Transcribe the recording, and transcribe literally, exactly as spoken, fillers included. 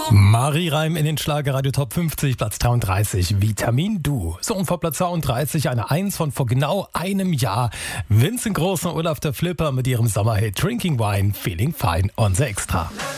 Marie Reim in den Schlagerradio Top fünfzig, Platz dreiunddreißig, Vitamin Du. So, und vor Platz zweiunddreißig eine Eins von vor genau einem Jahr. Vincent Groß und Olaf der Flipper mit ihrem Sommerhit Drinking Wine, Feeling Fine, unser Extra.